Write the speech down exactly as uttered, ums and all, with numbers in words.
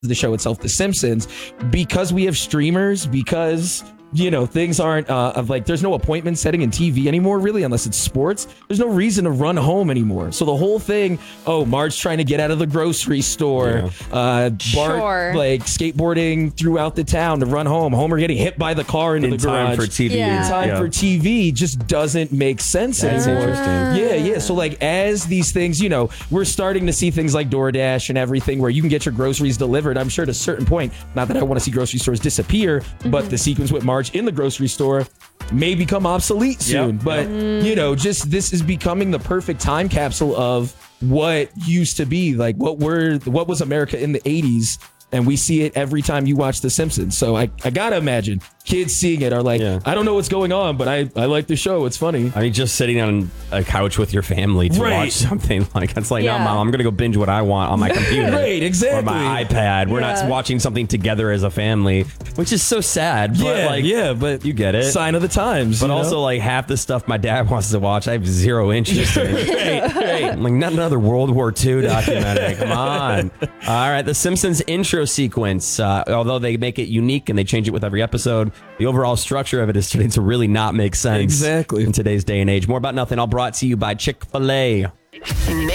the show itself, The Simpsons, because we have streamers, because you know, things aren't uh, of like, there's no appointment setting in T V anymore, really, unless it's sports. There's no reason to run home anymore. So the whole thing, oh, Marge trying to get out of the grocery store, yeah. uh, Bart sure. like skateboarding throughout the town to run home, Homer getting hit by the car into in the garage. time for T V. Yeah. In time yeah. for T V just doesn't make sense That's anymore. interesting. Yeah, yeah. So like as these things, you know, we're starting to see things like DoorDash and everything where you can get your groceries delivered. I'm sure at a certain point, not that I want to see grocery stores disappear, mm-hmm. but the sequence with Marge in the grocery store may become obsolete soon. Yep. But, Mm. you know, just this is becoming the perfect time capsule of what used to be, like what were what was America in the eighties. And we see it every time you watch The Simpsons. So I, I gotta imagine kids seeing it are like, yeah. I don't know what's going on, but I, I like the show. It's funny. I mean, just sitting on a couch with your family to Right. watch something like it's like, Yeah. no, mom, I'm gonna go binge what I want on my computer, Right, exactly. or my iPad. We're Yeah. not watching something together as a family, which is so sad. But Yeah, like, yeah, but you get it. Sign of the times. But you know? also, like, half the stuff my dad wants to watch, I have zero interest in. right, right. I'm like, not another World War Two documentary. Come on. All right, The Simpsons intro sequence. Uh, although they make it unique and they change it with every episode, the overall structure of it is starting to really not make sense. Exactly. In today's day and age. More About Nothing, all brought to you by Chick-fil-A.